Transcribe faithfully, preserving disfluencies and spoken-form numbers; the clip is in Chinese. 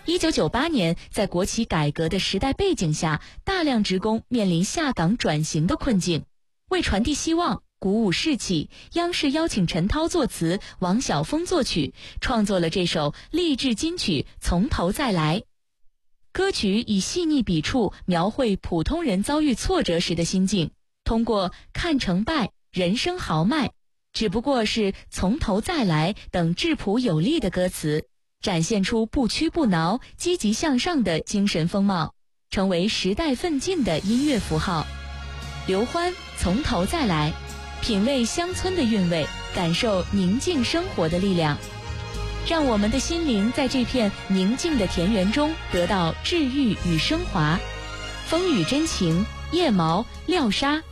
一九九八年，在国企改革的时代背景下，大量职工面临下岗转型的困境。为传递希望，鼓舞士气，央视邀请陈涛作词，王晓峰作曲，创作了这首励志金曲《从头再来》。歌曲以细腻笔触描绘普通人遭遇挫折时的心境，通过看成败、人生豪迈，只不过是从头再来等质朴有力的歌词，展现出不屈不挠、积极向上的精神风貌，成为时代奋进的音乐符号。刘欢从头再来，品味乡村的韵味，感受宁静生活的力量，让我们的心灵在这片宁静的田园中得到治愈与升华。风雨真情，叶毛、廖沙